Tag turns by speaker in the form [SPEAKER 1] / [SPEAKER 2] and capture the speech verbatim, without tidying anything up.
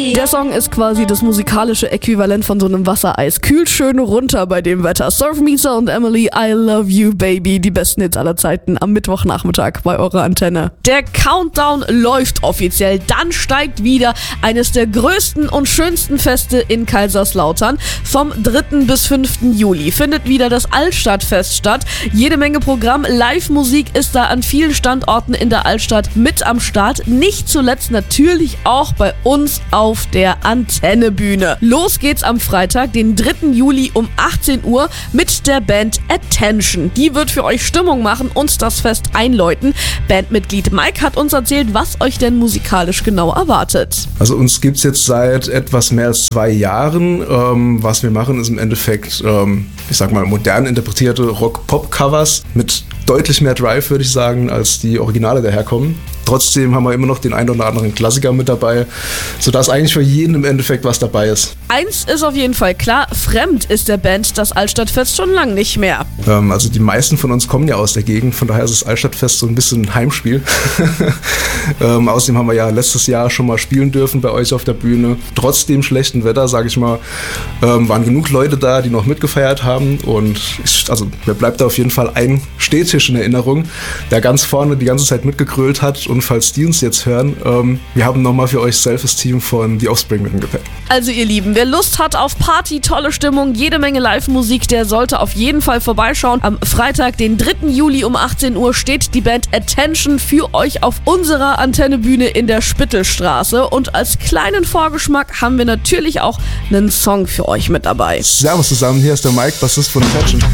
[SPEAKER 1] Der Song ist quasi das musikalische Äquivalent von so einem Wassereis. Kühlt schön runter bei dem Wetter. Surf Misa und Emily, I Love You Baby. Die besten Hits aller Zeiten am Mittwochnachmittag bei eurer Antenne. Der Countdown läuft offiziell. Dann steigt wieder eines der größten und schönsten Feste in Kaiserslautern. Vom dritten bis fünften Juli findet wieder das Altstadtfest statt. Jede Menge Programm. Live-Musik ist da an vielen Standorten in der Altstadt mit am Start. Nicht zuletzt natürlich auch bei uns auf der Antennebühne. Los geht's am Freitag, den dritten Juli um achtzehn Uhr mit der Band Attention. Die wird für euch Stimmung machen und das Fest einläuten. Bandmitglied Mike hat uns erzählt, was euch denn musikalisch genau erwartet.
[SPEAKER 2] Also uns gibt's jetzt seit etwas mehr als zwei Jahren. Ähm, was wir machen, ist im Endeffekt, ähm, ich sag mal, modern interpretierte Rock-Pop-Covers mit deutlich mehr Drive, würde ich sagen, als die Originale daherkommen. Trotzdem haben wir immer noch den einen oder anderen Klassiker mit dabei, sodass eigentlich für jeden im Endeffekt was dabei ist.
[SPEAKER 1] Eins ist auf jeden Fall klar, fremd ist der Band das Altstadtfest schon lange nicht mehr.
[SPEAKER 2] Ähm, also die meisten von uns kommen ja aus der Gegend, von daher ist das Altstadtfest so ein bisschen ein Heimspiel. ähm, außerdem haben wir ja letztes Jahr schon mal spielen dürfen bei euch auf der Bühne. Trotz dem schlechten Wetter, sage ich mal, ähm, waren genug Leute da, die noch mitgefeiert haben. Und ich, also mir bleibt da auf jeden Fall ein Stehtisch in Erinnerung, der ganz vorne die ganze Zeit mitgegrölt hat. Und falls die uns jetzt hören, ähm, wir haben nochmal für euch Self-Esteem von The Offspring mit dem Gepäck.
[SPEAKER 1] Also ihr Lieben, wer Lust hat auf Party, tolle Stimmung, jede Menge Live-Musik, der sollte auf jeden Fall vorbeischauen. Am Freitag, den dritten Juli um achtzehn Uhr steht die Band Attention für euch auf unserer Antennebühne in der Spittelstraße. Und als kleinen Vorgeschmack haben wir natürlich auch einen Song für euch mit dabei.
[SPEAKER 2] Servus zusammen, hier ist der Mike, Bassist von Attention.